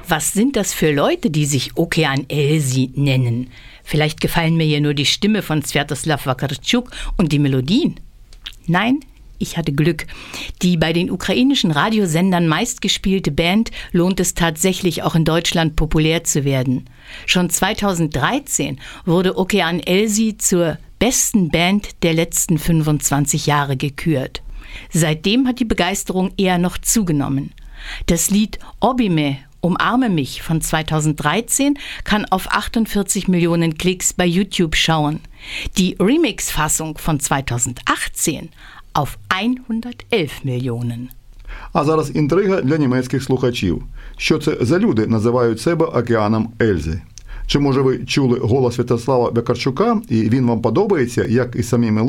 Was sind das für Leute, die sich Okean Elzy nennen? Vielleicht gefallen mir hier nur die Stimme von Sviatoslav Vakartschuk und die Melodien. Nein, ich hatte Glück. Die bei den ukrainischen Radiosendern meistgespielte Band lohnt es tatsächlich auch in Deutschland populär zu werden. Schon 2013 wurde Okean Elzy zur besten Band der letzten 25 Jahre gekürt. Seitdem hat die Begeisterung eher noch zugenommen. Das Lied Obime, Umarme mich von 2013 kann auf 48 Millionen Klicks bei YouTube schauen. Die Remix-Fassung von 2018 auf 111 мільйонів. А зараз інтрига для німецьких слухачів. Що це за люди називають себе Океаном Ельзи? Чи, може, ви чули голос Святослава Вакарчука, і він вам подобається, як і самі мелодії?